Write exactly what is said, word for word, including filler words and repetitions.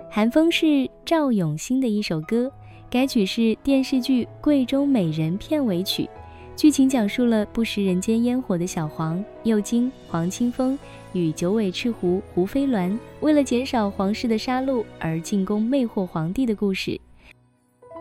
寒风是赵咏欣的一首歌，该曲是电视剧《贵州美人》片尾曲。剧情讲述了不食人间烟火的小黄右京、黄清风与九尾赤狐胡飞鸾为了减少皇室的杀戮而进宫魅惑皇帝的故事。